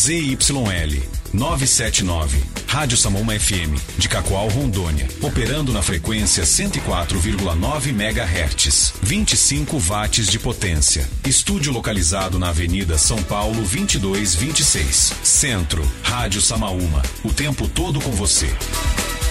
ZYL 979, Rádio Samaúma FM, de Cacoal, Rondônia, operando na frequência 104,9 MHz, 25 watts de potência. Estúdio localizado na Avenida São Paulo 2226, Centro, Rádio Samaúma, o tempo todo com você.